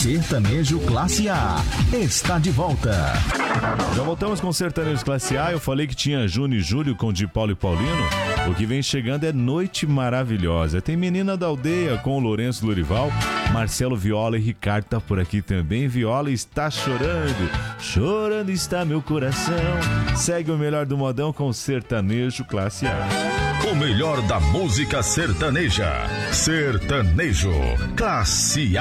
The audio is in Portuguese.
Sertanejo Classe A está de volta. Já voltamos com Sertanejo Classe A. Eu falei que tinha Júnior e Júlio com Di Paulo e Paulino. O que vem chegando é Noite Maravilhosa. Tem Menina da Aldeia com o Lourenço Lorival, Marcelo Viola e Ricardo tá por aqui também. Viola está chorando, chorando está meu coração. Segue o melhor do modão com Sertanejo Classe A. O melhor da música sertaneja. Sertanejo Classe A.